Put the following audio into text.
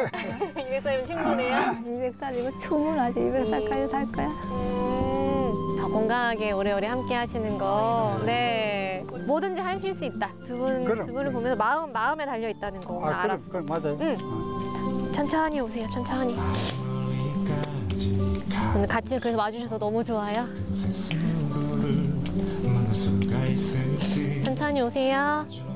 200살이면 친구네요? 200살이고 충분하지. 200살까지 살 거야. 더 건강하게 오래오래 함께 하시는 거. 네. 뭐든지 하실 수 있다. 두 분을 보면서 마음에 달려 있다는 거 오늘 알았어. 그래, 맞아요. 응. 천천히 오세요, 천천히. 오늘 같이 그래서 와주셔서 너무 좋아요. 천천히 오세요.